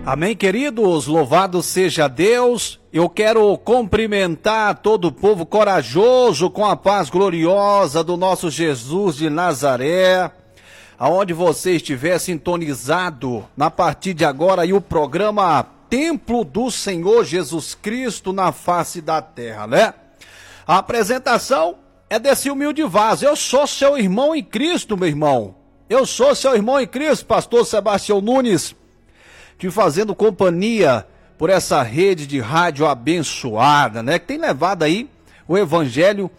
Amém, queridos? Louvado seja Deus. Eu quero cumprimentar todo o povo corajoso com a paz gloriosa do nosso Jesus de Nazaré. Aonde você estiver sintonizado, na partir de agora, aí o programa Templo do Senhor Jesus Cristo na face da terra, né? A apresentação é desse humilde vaso. Eu sou seu irmão em Cristo, meu irmão. Eu sou seu irmão em Cristo, pastor Sebastião Nunes, te fazendo companhia por essa rede de rádio abençoada, né? Que tem levado aí o evangelho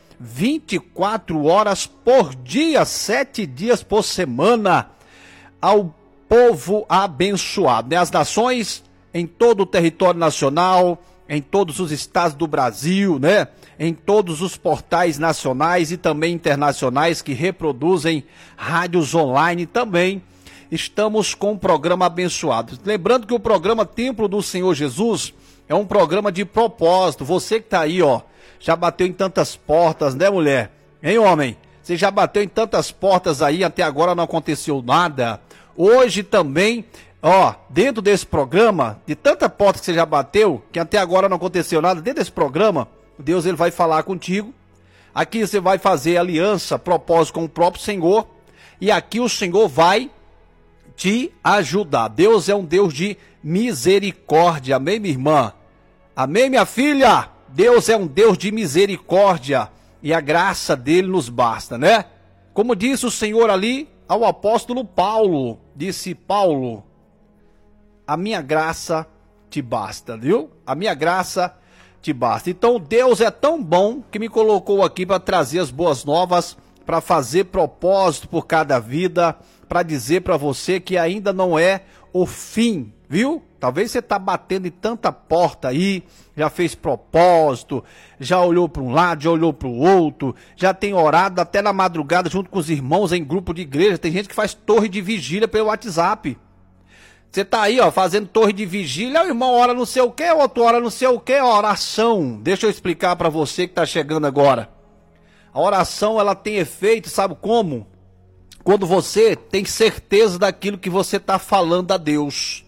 24 horas por dia, 7 dias por semana, ao povo abençoado, né? As nações em todo o território nacional, em todos os estados do Brasil, né? Em todos os portais nacionais e também internacionais que reproduzem rádios online também. Estamos com um programa abençoado. Lembrando que o programa Templo do Senhor Jesus é um programa de propósito. Você que tá aí, ó, já bateu em tantas portas, né, mulher? Hein, homem? Você já bateu em tantas portas aí, até agora não aconteceu nada. Hoje também, ó, dentro desse programa, de tanta porta que você já bateu, que até agora não aconteceu nada, dentro desse programa, Deus ele vai falar contigo. Aqui você vai fazer aliança, propósito com o próprio Senhor. E aqui o Senhor vai te ajudar. Deus é um Deus de misericórdia. Amém, minha irmã? Amém, minha filha? Deus é um Deus de misericórdia. E a graça dele nos basta, né? Como disse o Senhor ali ao apóstolo Paulo. Disse Paulo: a minha graça te basta, viu? A minha graça te basta. Então Deus é tão bom que me colocou aqui para trazer as boas novas, para fazer propósito por cada vida, para dizer para você que ainda não é o fim, viu? Talvez você tá batendo em tanta porta aí, já fez propósito, já olhou para um lado, já olhou para o outro, já tem orado até na madrugada junto com os irmãos em grupo de igreja. Tem gente que faz torre de vigília pelo WhatsApp. Você tá aí, ó, fazendo torre de vigília, o irmão ora não sei o que, o outro ora não sei o que, oração. Deixa eu explicar para você que tá chegando agora. A oração, ela tem efeito, sabe como? Quando você tem certeza daquilo que você está falando a Deus.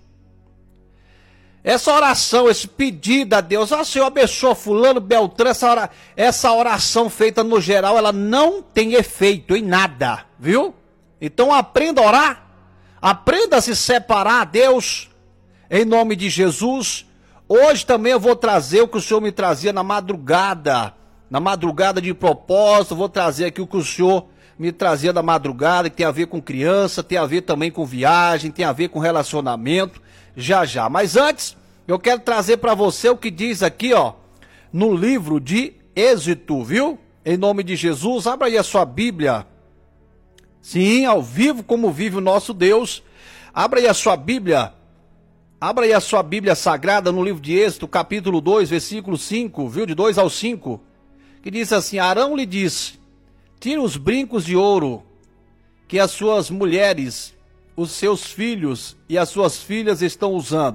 Essa oração, esse pedido a Deus, ó, Senhor, abençoa fulano, Beltrano, essa oração feita no geral, ela não tem efeito em nada, viu? Então aprenda a orar, aprenda a se separar a Deus, em nome de Jesus. Hoje também eu vou trazer o que o Senhor me trazia na madrugada de propósito. Vou trazer aqui o que o Senhor me trazia da madrugada, que tem a ver com criança, tem a ver também com viagem, tem a ver com relacionamento, já. Mas antes, eu quero trazer para você o que diz aqui, ó, no livro de Êxodo, viu? Em nome de Jesus, abra aí a sua Bíblia. Sim, ao vivo como vive o nosso Deus. Abra aí a sua Bíblia. Abra aí a sua Bíblia Sagrada no livro de Êxodo, capítulo 2, versículo 5, viu? De 2 ao 5. Que diz assim: Arão lhe disse: tire os brincos de ouro que as suas mulheres, os seus filhos e as suas filhas estão usando,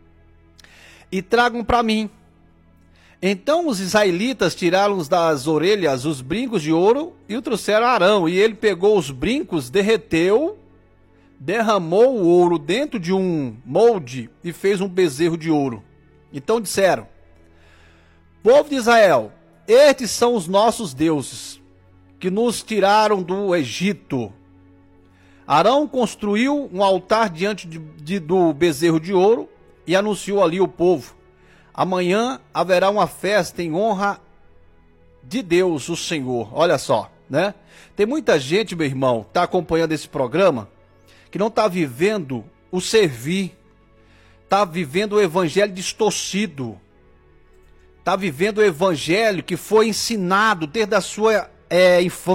e tragam para mim. Então os israelitas tiraram das orelhas os brincos de ouro e o trouxeram a Arão. E ele pegou os brincos, derreteu, derramou o ouro dentro de um molde e fez um bezerro de ouro. Então disseram: povo de Israel, estes são os nossos deuses, que nos tiraram do Egito. Arão construiu um altar diante do bezerro de ouro e anunciou ali o povo: amanhã haverá uma festa em honra de Deus, o Senhor. Olha só, né? Tem muita gente, meu irmão, tá acompanhando esse programa, que não tá vivendo o servir, tá vivendo o evangelho distorcido, tá vivendo o evangelho que foi ensinado desde a sua infância.